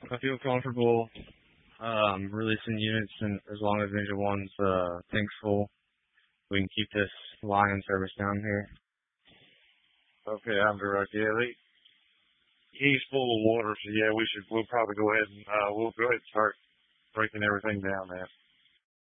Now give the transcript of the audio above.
I feel comfortable releasing units, and as long as Ninja One's tank's full, we can keep this line service down here. Okay, I'm direct. Yeah, he's full of water, so yeah, we'll probably go ahead and we'll go ahead and start breaking everything down, man.